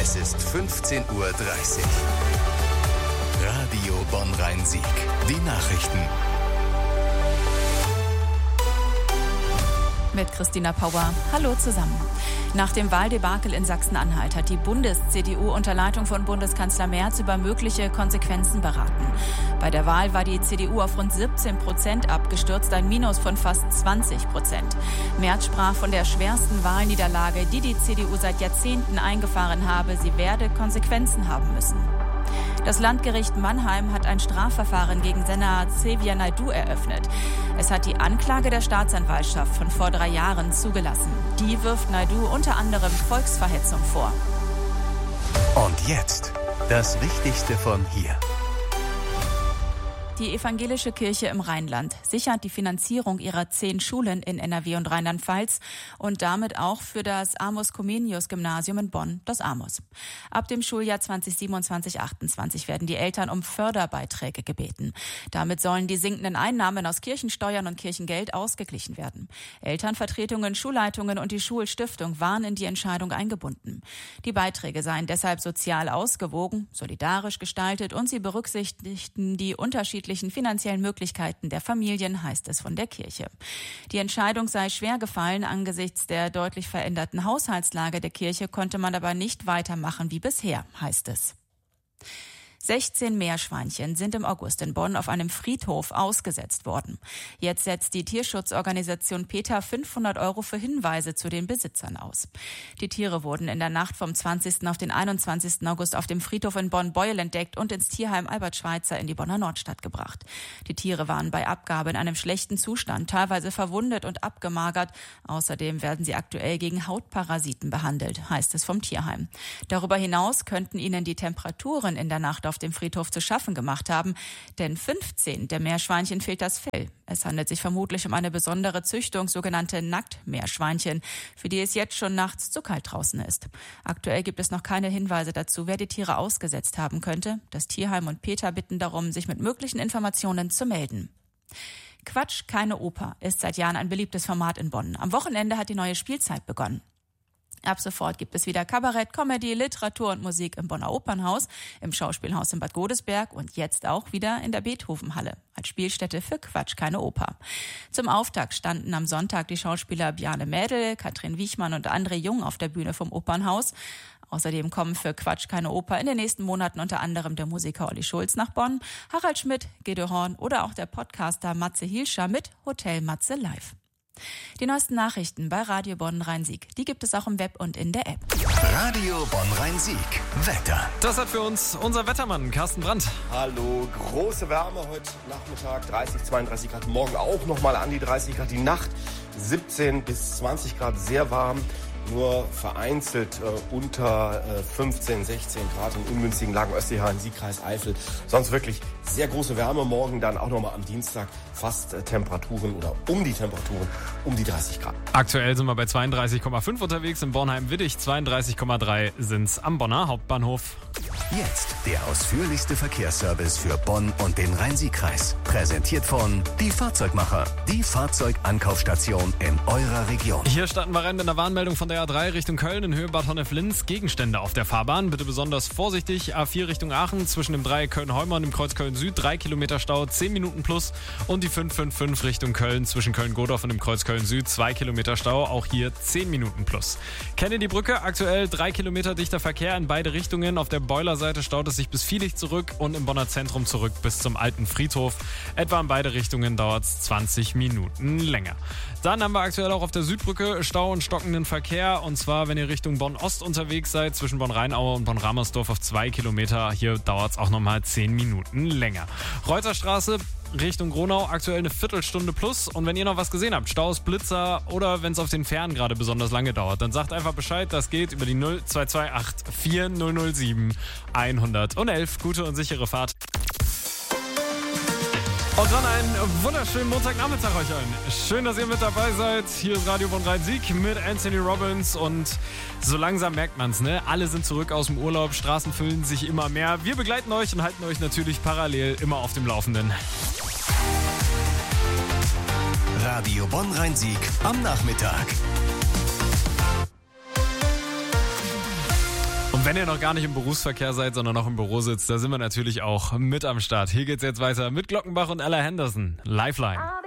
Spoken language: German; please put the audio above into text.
Es ist 15:30 Uhr. Radio Bonn-Rhein-Sieg. Die Nachrichten. Mit Christina Pauer. Hallo zusammen. Nach dem Wahldebakel in Sachsen-Anhalt hat die Bundes-CDU unter Leitung von Bundeskanzler Merz über mögliche Konsequenzen beraten. Bei der Wahl war die CDU auf rund 17% abgestürzt, ein Minus von fast 20%. Merz sprach von der schwersten Wahlniederlage, die die CDU seit Jahrzehnten eingefahren habe. Sie werde Konsequenzen haben müssen. Das Landgericht Mannheim hat ein Strafverfahren gegen Sänger Xavier Naidoo eröffnet. Es hat die Anklage der Staatsanwaltschaft von vor 3 Jahren zugelassen. Die wirft Naidoo unter anderem Volksverhetzung vor. Und jetzt das Wichtigste von hier. Die evangelische Kirche im Rheinland sichert die Finanzierung ihrer 10 Schulen in NRW und Rheinland-Pfalz und damit auch für das Amos-Comenius-Gymnasium in Bonn, das Amos. Ab dem Schuljahr 2027/28 werden die Eltern um Förderbeiträge gebeten. Damit sollen die sinkenden Einnahmen aus Kirchensteuern und Kirchengeld ausgeglichen werden. Elternvertretungen, Schulleitungen und die Schulstiftung waren in die Entscheidung eingebunden. Die Beiträge seien deshalb sozial ausgewogen, solidarisch gestaltet und sie berücksichtigten die unterschiedlichen finanziellen Möglichkeiten der Familien, heißt es von der Kirche. Die Entscheidung sei schwer gefallen. Angesichts der deutlich veränderten Haushaltslage der Kirche konnte man aber nicht weitermachen wie bisher, heißt es. 16 Meerschweinchen sind im August in Bonn auf einem Friedhof ausgesetzt worden. Jetzt setzt die Tierschutzorganisation PETA 500 € für Hinweise zu den Besitzern aus. Die Tiere wurden in der Nacht vom 20. auf den 21. August auf dem Friedhof in Bonn-Beuel entdeckt und ins Tierheim Albert Schweitzer in die Bonner Nordstadt gebracht. Die Tiere waren bei Abgabe in einem schlechten Zustand, teilweise verwundet und abgemagert. Außerdem werden sie aktuell gegen Hautparasiten behandelt, heißt es vom Tierheim. Darüber hinaus könnten ihnen die Temperaturen in der Nacht auf dem Friedhof zu schaffen gemacht haben, denn 15 der Meerschweinchen fehlt das Fell. Es handelt sich vermutlich um eine besondere Züchtung, sogenannte Nacktmeerschweinchen, für die es jetzt schon nachts zu kalt draußen ist. Aktuell gibt es noch keine Hinweise dazu, wer die Tiere ausgesetzt haben könnte. Das Tierheim und PETA bitten darum, sich mit möglichen Informationen zu melden. Quatsch, keine Oper ist seit Jahren ein beliebtes Format in Bonn. Am Wochenende hat die neue Spielzeit begonnen. Ab sofort gibt es wieder Kabarett, Comedy, Literatur und Musik im Bonner Opernhaus, im Schauspielhaus in Bad Godesberg und jetzt auch wieder in der Beethovenhalle als Spielstätte für Quatsch, keine Oper. Zum Auftakt standen am Sonntag die Schauspieler Bjarne Mädel, Katrin Wiechmann und André Jung auf der Bühne vom Opernhaus. Außerdem kommen für Quatsch, keine Oper in den nächsten Monaten unter anderem der Musiker Olli Schulz nach Bonn, Harald Schmidt, Guido Horn oder auch der Podcaster Matze Hielscher mit Hotel Matze Live. Die neuesten Nachrichten bei Radio Bonn-Rhein-Sieg, die gibt es auch im Web und in der App. Radio Bonn-Rhein-Sieg. Wetter. Das hat für uns unser Wettermann Carsten Brandt. Hallo, große Wärme heute Nachmittag, 30, 32 Grad, morgen auch nochmal an die 30 Grad, die Nacht 17 bis 20 Grad, sehr warm. Nur vereinzelt unter 15, 16 Grad in ungünstigen Lagen östlicher in Siegkreis Eifel. Sonst wirklich sehr große Wärme. Morgen dann auch nochmal am Dienstag fast Temperaturen oder um die 30 Grad. Aktuell sind wir bei 32,5 unterwegs in Bornheim-Widdig. 32,3 sind's am Bonner Hauptbahnhof. Jetzt der ausführlichste Verkehrsservice für Bonn und den Rhein-Sieg-Kreis. Präsentiert von Die Fahrzeugmacher, die Fahrzeugankaufstation in eurer Region. Hier starten wir rein mit einer Warnmeldung von der A3 Richtung Köln in Höhe Bad Honnef-Linz. Gegenstände auf der Fahrbahn. Bitte besonders vorsichtig. A4 Richtung Aachen zwischen dem Dreieck Köln-Heumer und dem Kreuz Köln-Süd. 3 Kilometer Stau, 10 Minuten plus. Und die 555 Richtung Köln zwischen Köln-Godorf und dem Kreuz Köln-Süd. 2 Kilometer Stau, auch hier 10 Minuten plus. Kennedy-Brücke, aktuell 3 Kilometer dichter Verkehr in beide Richtungen. Auf der Boilerseite staut es sich bis Viehlich zurück und im Bonner Zentrum zurück bis zum alten Friedhof. Etwa in beide Richtungen dauert es 20 Minuten länger. Dann haben wir aktuell auch auf der Südbrücke Stau und stockenden Verkehr. Und zwar, wenn ihr Richtung Bonn-Ost unterwegs seid, zwischen Bonn-Rheinaue und Bonn-Ramersdorf auf 2 Kilometer. Hier dauert es auch nochmal 10 Minuten länger. Reuterstraße Richtung Gronau, aktuell eine Viertelstunde plus. Und wenn ihr noch was gesehen habt, Staus, Blitzer oder wenn es auf den Fähren gerade besonders lange dauert, dann sagt einfach Bescheid. Das geht über die 0228 4007 111. Gute und sichere Fahrt. Und dann einen wunderschönen Montagnachmittag euch allen. Schön, dass ihr mit dabei seid. Hier ist Radio Bonn-Rhein-Sieg mit Anthony Robbins. Und so langsam merkt man's, ne? Alle sind zurück aus dem Urlaub, Straßen füllen sich immer mehr. Wir begleiten euch und halten euch natürlich parallel immer auf dem Laufenden. Radio Bonn-Rhein-Sieg am Nachmittag. Und wenn ihr noch gar nicht im Berufsverkehr seid, sondern noch im Büro sitzt, da sind wir natürlich auch mit am Start. Hier geht's jetzt weiter mit Glockenbach und Ella Henderson. Lifeline.